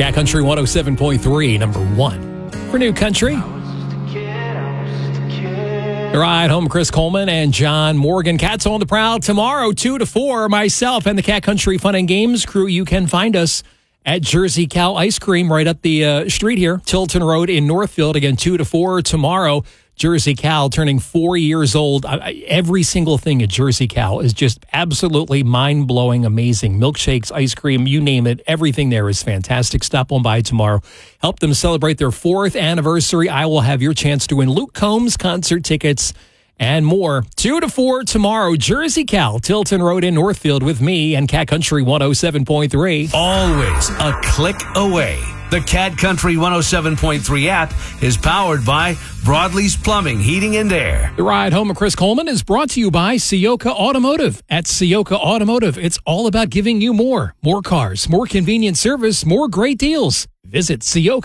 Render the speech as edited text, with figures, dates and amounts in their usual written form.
Cat Country 107.3, number one for New Country. The ride home, Chris Coleman and John Morgan. Cats on the prowl tomorrow, 2 to 4. Myself and the Cat Country Fun and Games crew. You can find us at Jersey Cal Ice Cream right up the street here, Tilton Road in Northfield. Again, 2 to 4 tomorrow. Jersey Cal turning 4 years old. Every single thing at Jersey Cal is just absolutely mind-blowing, amazing. Milkshakes, ice cream, you name it. Everything there is fantastic. Stop on by tomorrow. Help them celebrate their 4th anniversary. I will have your chance to win Luke Combs concert tickets and more. 2 to 4 tomorrow. Jersey Cal, Tilton Road in Northfield with me and Cat Country 107.3. Always a click away. The Cat Country 107.3 app is powered by Broadleys Plumbing, Heating and Air. The ride home of Chris Coleman is brought to you by Sioka Automotive. At Sioka Automotive, it's all about giving you more. More cars, more convenient service, more great deals. Visit Sioka.